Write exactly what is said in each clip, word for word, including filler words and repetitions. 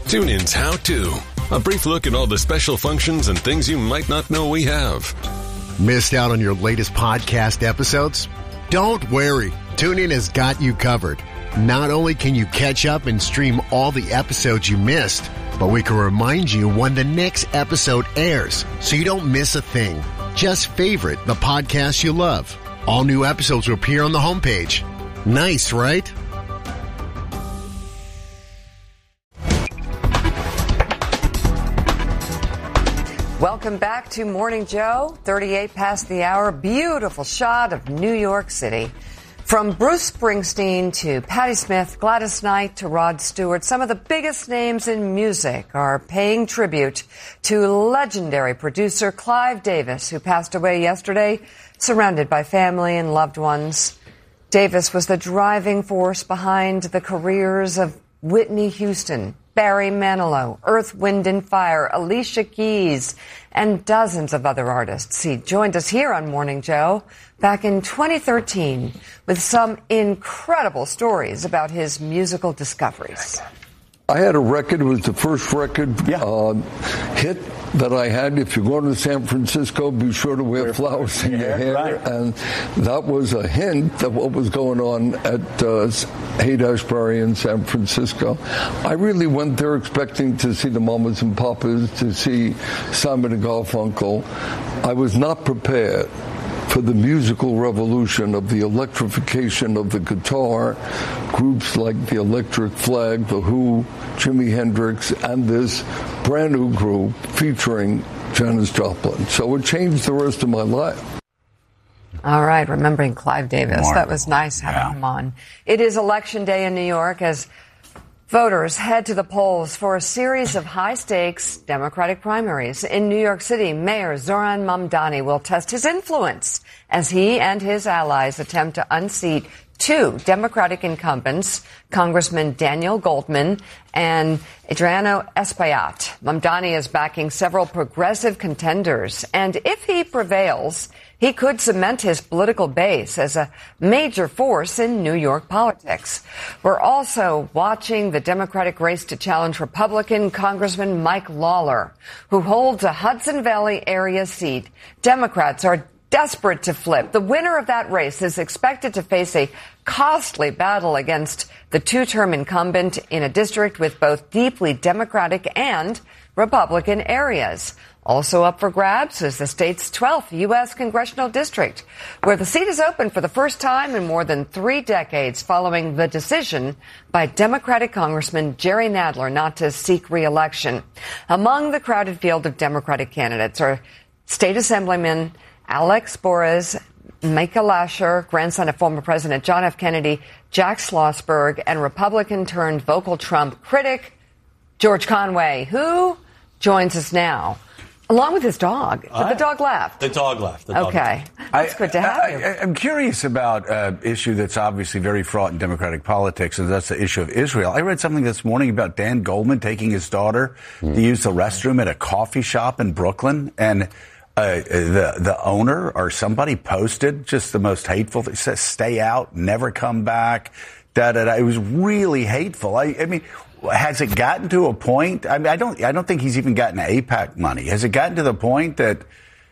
TuneIn's How To. A brief look at all the special functions and things you might not know we have. Missed out on your latest podcast episodes? Don't worry. TuneIn has got you covered. Not only can you catch up and stream all the episodes you missed, but we can remind you when the next episode airs so you don't miss a thing. Just favorite the podcast you love. All new episodes will appear on the homepage. Nice, right? Welcome back to Morning Joe. thirty-eight past the hour. Beautiful shot of New York City. From Bruce Springsteen to Patti Smith, Gladys Knight to Rod Stewart, some of the biggest names in music are paying tribute to legendary producer Clive Davis, who passed away yesterday, surrounded by family and loved ones. Davis was the driving force behind the careers of Whitney Houston, Barry Manilow, Earth, Wind and Fire, Alicia Keys, and dozens of other artists. He joined us here on Morning Joe back in twenty thirteen with some incredible stories about his musical discoveries. I had a record. It was the first record yeah. uh, hit that I had. If you're going to San Francisco, be sure to wear flowers in your hair. Right. And that was a hint of what was going on at uh, Haight-Ashbury in San Francisco. I really went there expecting to see the Mamas and Papas, to see Simon and Garfunkel. I was not prepared for the musical revolution of the electrification of the guitar, groups like the Electric Flag, The Who, Jimi Hendrix, and this brand new group featuring Janis Joplin. So it changed the rest of my life. All right, remembering Clive Davis. More. That was nice having yeah. him on. It is Election Day in New York as voters head to the polls for a series of high-stakes Democratic primaries. In New York City, Mayor Zohran Mamdani will test his influence as he and his allies attempt to unseat two Democratic incumbents, Congressman Daniel Goldman and Adriano Espaillat. Mamdani is backing several progressive contenders, and if he prevails, he could cement his political base as a major force in New York politics. We're also watching the Democratic race to challenge Republican Congressman Mike Lawler, who holds a Hudson Valley area seat. Democrats are desperate to flip. The winner of that race is expected to face a costly battle against the two-term incumbent in a district with both deeply Democratic and Republican areas. Also up for grabs is the state's twelfth U S congressional district, where the seat is open for the first time in more than three decades following the decision by Democratic Congressman Jerry Nadler not to seek re-election. Among the crowded field of Democratic candidates are State Assemblyman Alex Borres, Micah Lasher, grandson of former President John F. Kennedy, Jack Schlossberg, and Republican-turned vocal Trump critic George Conway, who joins us now, along with his dog. But the dog left. The dog left. The dog okay. Left. That's good to have I, you. I, I'm curious about an issue that's obviously very fraught in Democratic politics, and that's the issue of Israel. I read something this morning about Dan Goldman taking his daughter mm. to use the restroom at a coffee shop in Brooklyn, and Uh, the the owner or somebody posted just the most hateful thing. It says, stay out, never come back, da da da. It was really hateful. I, I mean, has it gotten to a point? I mean, I don't I don't think he's even gotten AIPAC money. Has it gotten to the point that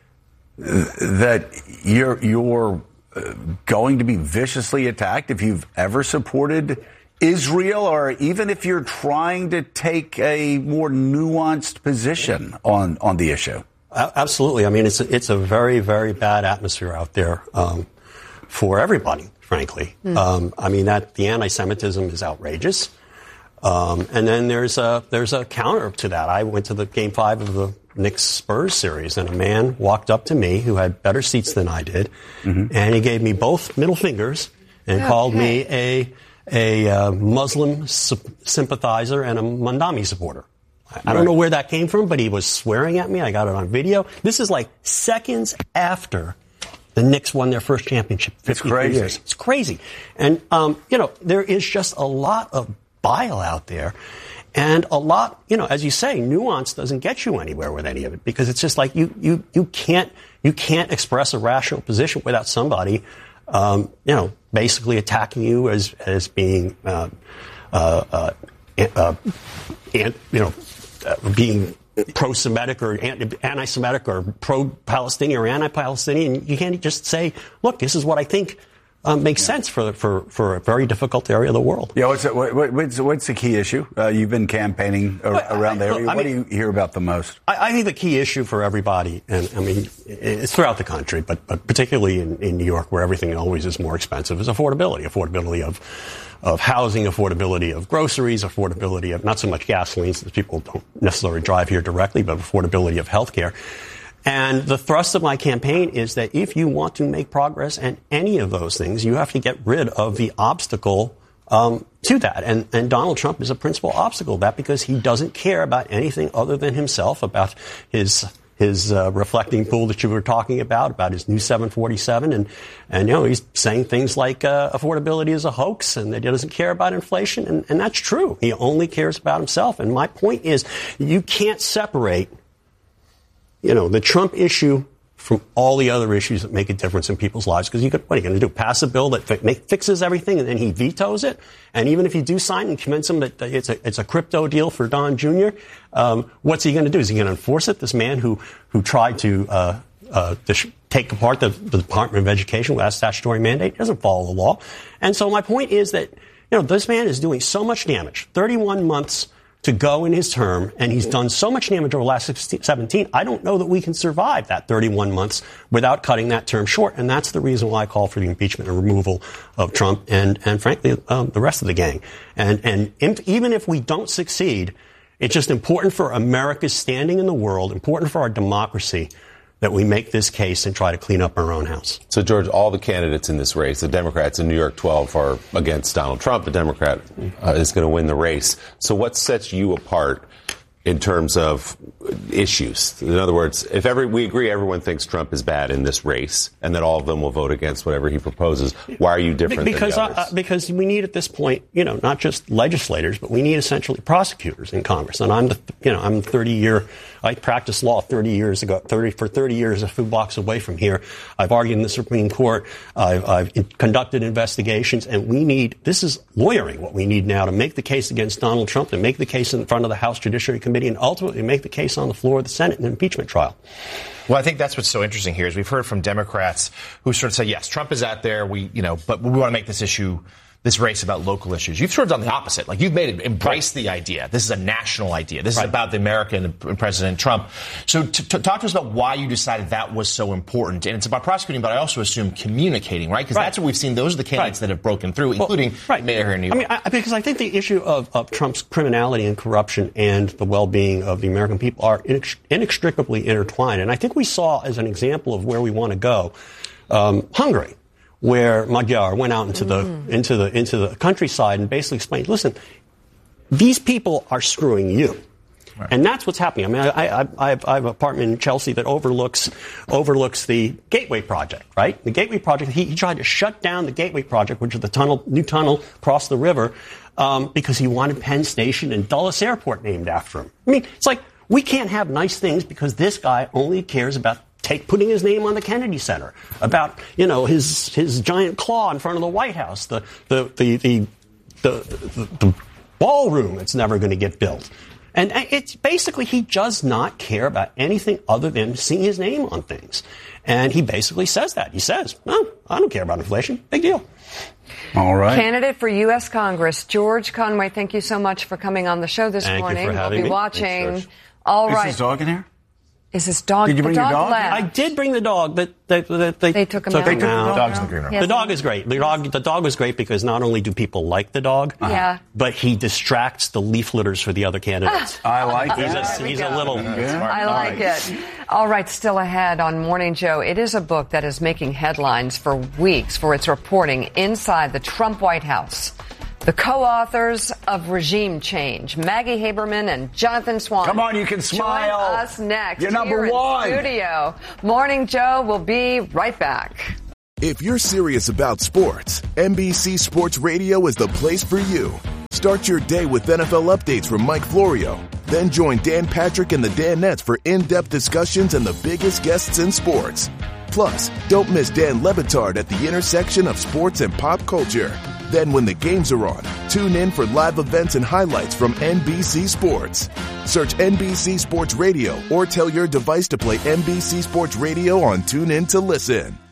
that you're you're going to be viciously attacked if you've ever supported Israel, or even if you're trying to take a more nuanced position on on the issue? Absolutely. I mean, it's a, it's a very, very bad atmosphere out there um, for everybody, frankly. Mm. Um, I mean, that the anti-Semitism is outrageous. Um, and then there's a there's a counter to that. I went to the Game Five of the Knicks Spurs series, and a man walked up to me who had better seats than I did, mm-hmm. and he gave me both middle fingers and okay. called me a a uh, Muslim su- sympathizer and a Mamdani supporter. I don't know where that came from, but he was swearing at me. I got it on video. This is like seconds after the Knicks won their first championship. It's crazy. Years. It's crazy. And, um, you know, there is just a lot of bile out there. And a lot, you know, as you say, nuance doesn't get you anywhere with any of it, because it's just like you, you, you can't, you can't express a rational position without somebody, um, you know, basically attacking you as, as being, uh, uh, uh, uh you know, uh, being pro-Semitic or anti-Semitic or pro-Palestinian or anti-Palestinian. You can't just say, look, this is what I think um, makes yeah. sense for, for for a very difficult area of the world. Yeah, what's the, what, what's, what's the key issue? Uh, you've been campaigning ar- well, around there. What mean, do you hear about the most? I, I think the key issue for everybody, and I mean, it's throughout the country, but, but particularly in, in New York, where everything always is more expensive, is affordability. Affordability of of housing, affordability of groceries, affordability of not so much gasoline, since people don't necessarily drive here directly, but affordability of health care. And the thrust of my campaign is that if you want to make progress in any of those things, you have to get rid of the obstacle um, to that. And, and Donald Trump is a principal obstacle to that because he doesn't care about anything other than himself, about his his uh, reflecting pool that you were talking about, about his new seven forty-seven. And, and you know, he's saying things like uh, affordability is a hoax and that he doesn't care about inflation. And, and that's true. He only cares about himself. And my point is, you can't separate you know, the Trump issue from all the other issues that make a difference in people's lives. Because you could, what are you going to do? Pass a bill that fi- make, fixes everything and then he vetoes it? And even if you do sign and convince him that it's a, it's a crypto deal for Don Junior, um, what's he going to do? Is he going to enforce it? This man who, who tried to, uh, uh, to take apart the, the Department of Education without statutory mandate doesn't follow the law. And so my point is that, you know, this man is doing so much damage. thirty-one months to go in his term, and he's done so much damage over the last seventeen, I don't know that we can survive that thirty-one months without cutting that term short. And that's the reason why I call for the impeachment and removal of Trump and, and frankly, um, the rest of the gang. And, and if, even if we don't succeed, it's just important for America's standing in the world, important for our democracy, that we make this case and try to clean up our own house. So, George, all the candidates in this race, the Democrats in New York twelve are against Donald Trump. The Democrat uh, is going to win the race. So what sets you apart in terms of issues? In other words, if every, we agree everyone thinks Trump is bad in this race and that all of them will vote against whatever he proposes, why are you different because than the others? Uh, because we need at this point, you know, not just legislators, but we need essentially prosecutors in Congress. And I'm the, you know, I'm thirty year, I practiced law thirty years ago, thirty for thirty years, a few blocks away from here. I've argued in the Supreme Court. I've, I've in, conducted investigations, and we need, this is lawyering, what we need now to make the case against Donald Trump, to make the case in front of the House Judiciary Committee, and ultimately make the case on the floor of the Senate in an impeachment trial. Well, I think that's what's so interesting here is we've heard from Democrats who sort of say, yes, Trump is out there, we, you know, but we want to make this issue, this race about local issues. You've sort of done the opposite. Like, you've made it, embrace the idea. This is a national idea. This right. is about the American and President Trump. So t- t- talk to us about why you decided that was so important. And it's about prosecuting, but I also assume communicating, right? Because right. that's what we've seen. Those are the candidates right. that have broken through, including well, right. Mayor here in New York. I mean, I, because I think the issue of, of Trump's criminality and corruption and the well-being of the American people are inex- inextricably intertwined. And I think we saw, as an example of where we want to go, um, Hungary, where Magyar went out into the mm. into the into the countryside and basically explained, listen, these people are screwing you. Right. And that's what's happening. I mean, I, I, I, have, I have an apartment in Chelsea that overlooks overlooks the Gateway Project, right? The Gateway Project, he, he tried to shut down the Gateway Project, which is the tunnel, new tunnel across the river, um, because he wanted Penn Station and Dulles Airport named after him. I mean, it's like, we can't have nice things because this guy only cares about Take, putting his name on the Kennedy Center, about, you know, his his giant claw in front of the White House, the the the the, the, the, the ballroom that's never going to get built. And it's basically, he does not care about anything other than seeing his name on things. And he basically says that. He says, no, I don't care about inflation. Big deal. All right. Candidate for U S Congress, George Conway, thank you so much for coming on the show this thank morning. You for having we'll be me. watching. Thanks, All right. Is his dog in here? Is his dog? Did you bring the your dog? dog? Left. I did bring the dog, but they, they, they, they took him took out. Him They took out. The dog's in the green room. Yes. The dog is great. The dog, the dog was great because not only do people like the dog, uh-huh. yeah. but he distracts the leafleters for the other candidates. I like he's that. A, he's a little. Yeah. I like right. it. All right, still ahead on Morning Joe. It is a book that is making headlines for weeks for its reporting inside the Trump White House. The co-authors of Regime Change, Maggie Haberman and Jonathan Swan. Come on, you can smile. Join us next. You're number here one. In studio. Morning Joe will be right back. If you're serious about sports, N B C Sports Radio is the place for you. Start your day with N F L updates from Mike Florio. Then join Dan Patrick and the Danettes for in-depth discussions and the biggest guests in sports. Plus, don't miss Dan Le Batard at the intersection of sports and pop culture. Then when the games are on, tune in for live events and highlights from N B C Sports. Search N B C Sports Radio or tell your device to play N B C Sports Radio on TuneIn to listen.